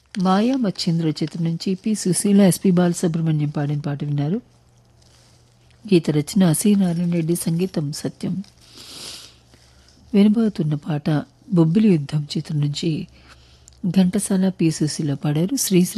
మాయా మచ్చింద్ర చిత్రం నుంచి P Susheela SP Balasubrahmanyam పాడిన పాట విన్నారు. గీత రచన సి నారాయణ రెడ్డి, సంగీతం సత్యం. వినబోతున్న పాట బొబ్బిలి యుద్ధం చిత్రం నుంచి ఘంటసాల పి సుశీల పాడారు. శ్రీశ్రీ